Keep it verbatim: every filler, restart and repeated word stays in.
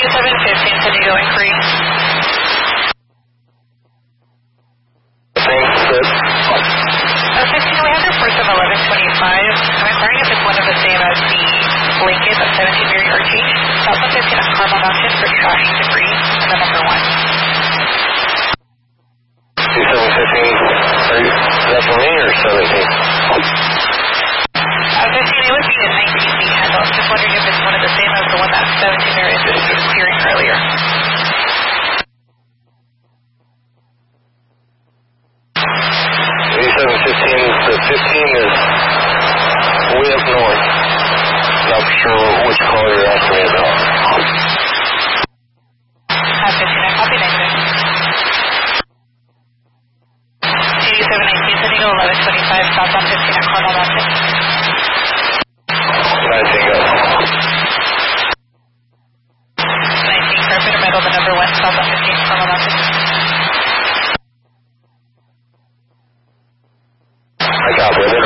eighty-seven fifteen, San Diego inquiry. Thanks, good. Uh, fifteen, we have reports of eleven twenty-five. I'm inquiring if it's one of the same as the Lincoln of seventeen Mary Archie. South one fifteen on Carmel Mountain for trash debris and the number one. eighty-seven fifteen, are you, is that for me or seventeen? Uh, fifteen, it would be a nineteen B handle. I'm just wondering if it's one of the same as the one that seventeen Mary was hearing earlier. eighty-seven fifteen, the fifteen is way up north. Not sure which call you're asking me about. Uh, fifteen, I copy negative. eighty-seven nineteen, San Diego eleven twenty-five, South one fifteen at Carmel Mountain. nineteen, go. nineteen, Carpenter Meadow, the number one, South one fifteen, Carmel Mountain. I copy it.